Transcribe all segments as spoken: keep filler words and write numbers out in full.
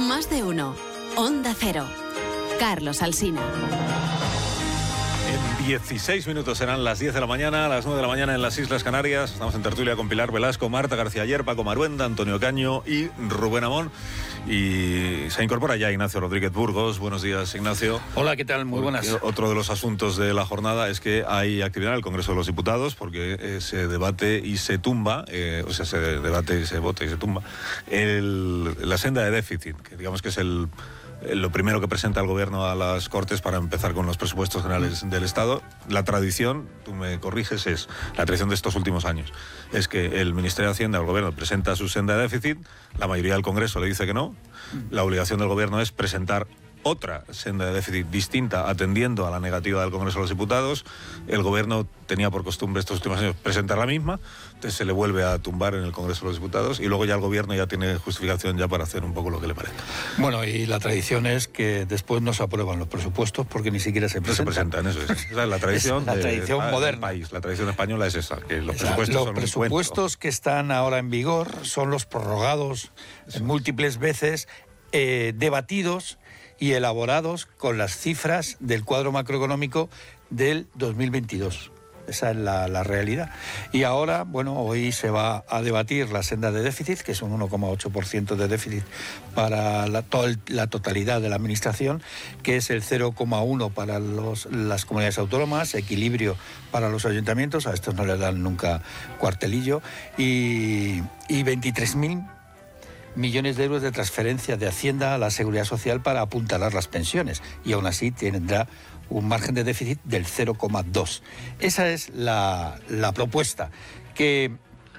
Más de uno. Onda Cero. Carlos Alsina. En dieciséis minutos serán las diez de la mañana, a las nueve de la mañana en las Islas Canarias. Estamos en tertulia con Pilar Velasco, Marta García Ayer, Paco Maruenda, Antonio Caño y Rubén Amón. Y se incorpora ya Ignacio Rodríguez Burgos. Buenos días, Ignacio. Hola, ¿qué tal? Muy buenas. Porque otro de los asuntos de la jornada es que hay actividad en el Congreso de los Diputados, porque eh, se debate y se tumba, eh, o sea, se debate y se vota y se tumba, el, la senda de déficit, que digamos que es el... lo primero que presenta el Gobierno a las Cortes para empezar con los presupuestos generales del Estado. La tradición, tú me corriges, es la tradición de estos últimos años, es que el Ministerio de Hacienda, el Gobierno, presenta su senda de déficit, la mayoría del Congreso le dice que no, la obligación del Gobierno es presentar otra senda de déficit distinta, atendiendo a la negativa del Congreso de los Diputados. El Gobierno tenía por costumbre estos últimos años presentar la misma, entonces se le vuelve a tumbar en el Congreso de los Diputados y luego ya el Gobierno ya tiene justificación ya para hacer un poco lo que le parezca. Bueno, y la tradición es que después no se aprueban los presupuestos porque ni siquiera se presentan. No se presentan, eso es. Esa es la tradición, es la tradición de, moderna. del país. La tradición española es esa, que los O sea, presupuestos los son presupuestos que están ahora en vigor son los prorrogados en múltiples veces, eh, debatidos y elaborados con las cifras del cuadro macroeconómico del dos mil veintidós. Esa es la, la realidad. Y ahora, bueno, hoy se va a debatir la senda de déficit, que es un uno coma ocho por ciento de déficit para la, to la totalidad de la administración, que es el cero coma uno para los, las comunidades autónomas, equilibrio para los ayuntamientos, a estos no les dan nunca cuartelillo, y, y veintitrés mil millones de euros de transferencia de Hacienda a la Seguridad Social para apuntalar las pensiones, y aún así tendrá un margen de déficit del cero coma dos. Esa es la, la propuesta, que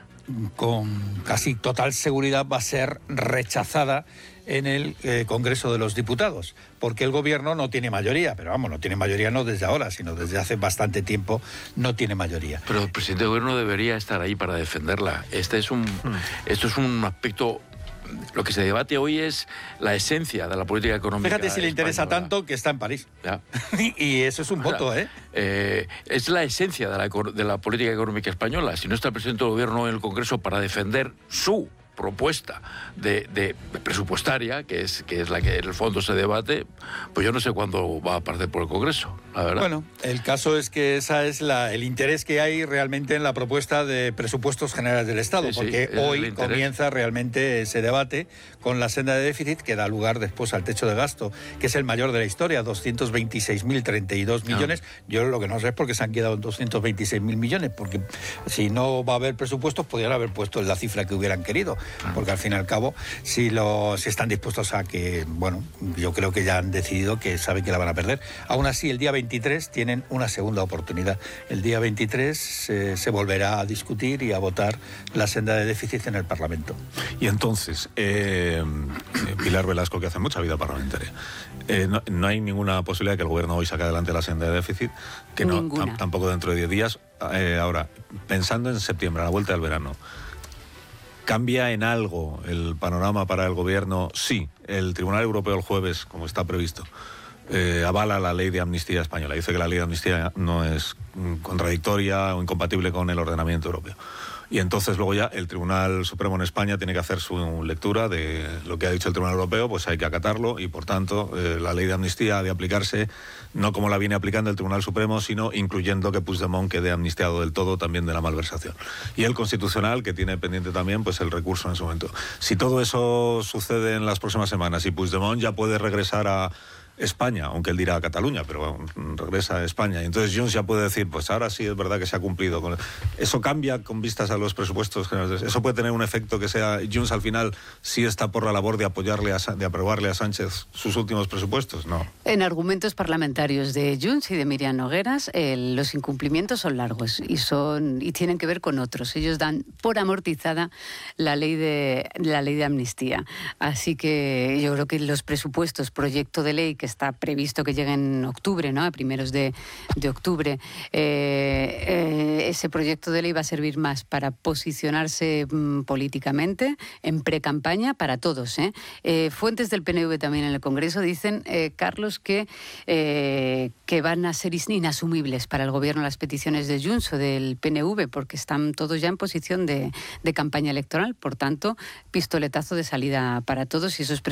con casi total seguridad va a ser rechazada en el eh, Congreso de los Diputados, porque el Gobierno no tiene mayoría, pero vamos, no tiene mayoría no desde ahora, sino desde hace bastante tiempo no tiene mayoría. Pero el presidente del Gobierno debería estar ahí para defenderla. Este es un, hmm. Esto es un aspecto... Lo que se debate hoy es la esencia de la política económica. Fíjate si le interesa española. Tanto que está en París. Ya. Y eso es un o voto, sea, ¿eh? ¿eh? Es la esencia de la, de la política económica española. Si no está el presidente del Gobierno en el Congreso para defender su propuesta de, de presupuestaria, que es, que es la que en el fondo se debate, pues yo no sé cuándo va a aparecer por el Congreso, la verdad. Bueno, el caso es que esa es la, el interés que hay realmente en la propuesta de presupuestos generales del Estado, sí, porque sí, hoy comienza realmente ese debate con la senda de déficit que da lugar después al techo de gasto, que es el mayor de la historia, doscientos veintiséis mil treinta y dos millones. Ah. Yo lo que no sé es por qué se han quedado en doscientos veintiséis mil millones, porque si no va a haber presupuestos podrían haber puesto la cifra que hubieran querido. Porque al fin y al cabo, si, lo, si están dispuestos a que, bueno, yo creo que ya han decidido que saben que la van a perder. Aún así, el día veintitrés tienen una segunda oportunidad. El día veintitrés se, se volverá a discutir y a votar la senda de déficit en el Parlamento. Y entonces, eh, Pilar Velasco, que hace mucha vida parlamentaria, eh, no, no hay ninguna posibilidad de que el Gobierno hoy saque adelante la senda de déficit, que no, tampoco dentro de diez días. Eh, ahora, pensando en septiembre, a la vuelta del verano, ¿cambia en algo el panorama para el Gobierno? Sí, el Tribunal Europeo el jueves, como está previsto, eh, avala la ley de amnistía española. Dice que la ley de amnistía no es contradictoria o incompatible con el ordenamiento europeo. Y entonces luego ya el Tribunal Supremo en España tiene que hacer su lectura de lo que ha dicho el Tribunal Europeo, pues hay que acatarlo y por tanto eh, la ley de amnistía ha de aplicarse no como la viene aplicando el Tribunal Supremo, sino incluyendo que Puigdemont quede amnistiado del todo también de la malversación. Y el Constitucional, que tiene pendiente también pues el recurso en su momento. Si todo eso sucede en las próximas semanas y Puigdemont ya puede regresar a España, aunque él dirá a Cataluña, pero bueno, regresa a España. Y entonces Junts ya puede decir, pues ahora sí es verdad que se ha cumplido. Con... Eso cambia con vistas a los presupuestos generales. Eso puede tener un efecto que sea, Junts al final sí está por la labor de apoyarle, a, de aprobarle a Sánchez sus últimos presupuestos, ¿no? En argumentos parlamentarios de Junts y de Miriam Nogueras, eh, los incumplimientos son largos y son y tienen que ver con otros. Ellos dan por amortizada la ley de la ley de amnistía. Así que yo creo que los presupuestos, proyecto de ley que está previsto que llegue en octubre, ¿no? A primeros de, de octubre. Eh, eh, ese proyecto de ley va a servir más para posicionarse mmm, políticamente en pre-campaña para todos, ¿eh? Eh, fuentes del P N V también en el Congreso dicen, eh, Carlos, que, eh, que van a ser inasumibles para el Gobierno las peticiones de Junts o del P N V, porque están todos ya en posición de, de campaña electoral. Por tanto, pistoletazo de salida para todos y esos